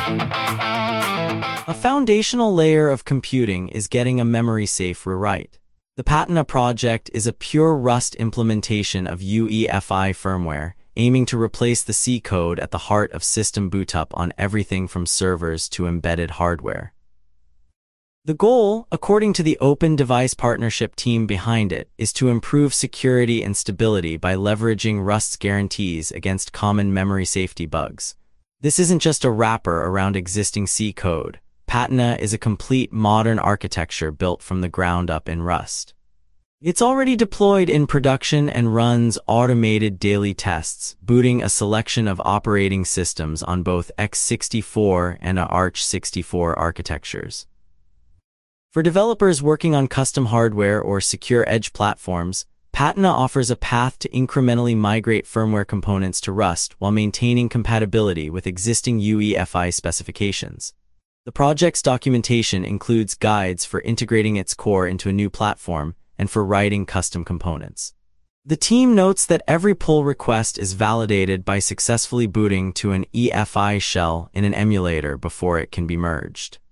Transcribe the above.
A foundational layer of computing is getting a memory-safe rewrite. The Patina project is a pure Rust implementation of UEFI firmware, aiming to replace the C code at the heart of system bootup on everything from servers to embedded hardware. The goal, according to the Open Device Partnership team behind it, is to improve security and stability by leveraging Rust's guarantees against common memory safety bugs. This isn't just a wrapper around existing C code. Patina is a complete modern architecture built from the ground up in Rust. It's already deployed in production and runs automated daily tests, booting a selection of operating systems on both x64 and ARCH64 architectures. For developers working on custom hardware or secure edge platforms, Patina offers a path to incrementally migrate firmware components to Rust while maintaining compatibility with existing UEFI specifications. The project's documentation includes guides for integrating its core into a new platform and for writing custom components. The team notes that every pull request is validated by successfully booting to an EFI shell in an emulator before it can be merged.